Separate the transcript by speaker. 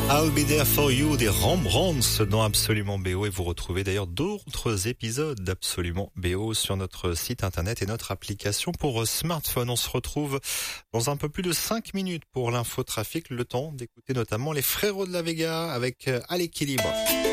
Speaker 1: I'll Be There For You des Rembrandts dans Absolument BO, et vous retrouvez d'ailleurs d'autres épisodes d'Absolument BO sur notre site internet et notre application pour smartphone. On se retrouve dans un peu plus de 5 minutes pour l'infotrafic, le temps d'écouter notamment les Frérots de la Vega avec À l'équilibre.